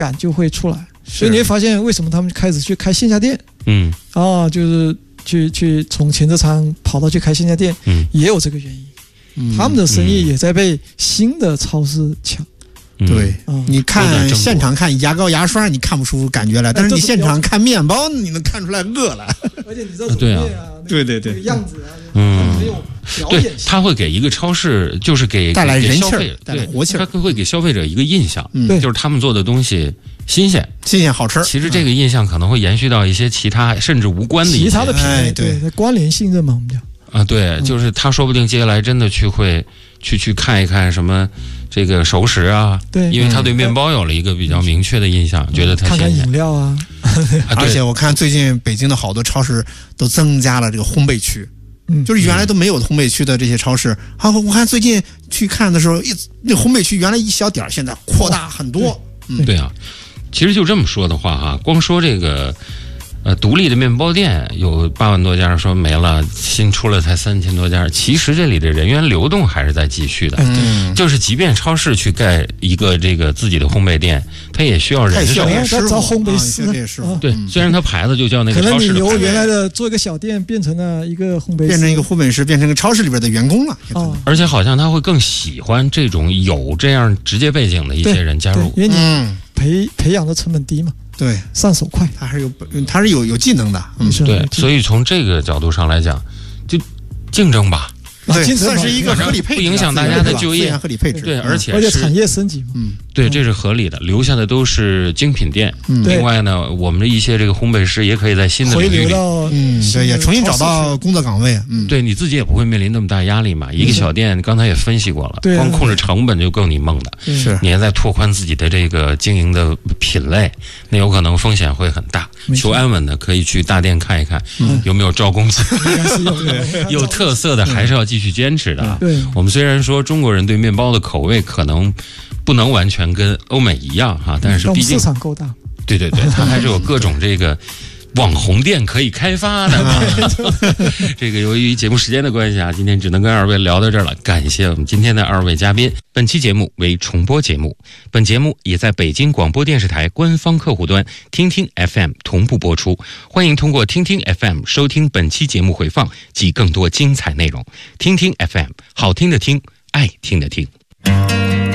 感就会出来。所以你会发现为什么他们开始去开线下店，就是去从前车仓跑到去开线下店，也有这个原因。他们的生意也在被新的超市抢。 对，你看现场看牙膏牙刷你看不出感觉来，但是你现场看面包你能看出来饿了。 而且你知道对啊， 对那个样子啊，很有表演性。 对，他会给一个超市就是带来人气儿， 带来活气儿， 他会给消费者一个印象，就是他们做的东西新鲜好吃。 其实这个印象可能会延续到一些其他甚至无关的其他的品类，对关联性的嘛，我们讲对，就是他说不定接下来真的会去看一看什么这个熟食啊， 对， 因为他对面包有了一个比较明确的印象，觉得它新鲜。 看看饮料啊， 而且我看最近北京的好多超市都增加了这个烘焙区，就是原来都没有烘焙区的这些超市。我看最近去看的时候，那烘焙区原来一小点，现在扩大很多。 对啊，其实就这么说的话哈，光说这个。独立的面包店有8万多家，说没了，新出了才3000多家。其实这里的人员流动还是在继续的，就是即便超市去盖一个这个自己的烘焙店，它也需要人手， 找烘焙师。 对，虽然它牌子就叫那个超市的牌子， 可能你由原来的做一个小店变成了一个烘焙师， 变成一个烘焙师，变成一个超市里边的员工了。 而且好像他会更喜欢这种有这样职业背景的一些人加入， 因为你培养的成本低嘛。 对， 上手快， 他是有技能的， 对，所以从这个角度上来讲，就竞争吧， 对，算是一个合理配置， 不影响大家的就业， 合理配置， 对，而且产业升级嘛， 对，这是合理的，留下的都是精品店。另外呢，我们的一些这个烘焙师也可以在新的领域里， 对，也重新找到工作岗位。 对，你自己也不会面临那么大压力嘛。一个小店，刚才也分析过了，光控制成本就够你梦的。 是， 你还在拓宽自己的这个经营的品类，那有可能风险会很大。求安稳的可以去大店看一看，有没有招工资，有特色的还是要继续坚持的。 对， 我们虽然说中国人对面包的口味可能不能完全跟欧美一样哈，但是毕竟市场够大， 对，它还是有各种这个网红店可以开发的嘛。这个由于节目时间的关系啊，今天只能跟2位聊到这儿了。感谢我们今天的2位嘉宾。本期节目为重播节目，本节目也在北京广播电视台官方客户端听听 FM 同步播出。欢迎通过听听 FM 收听本期节目回放及更多精彩内容。听听 FM， 好听的听，爱听的听。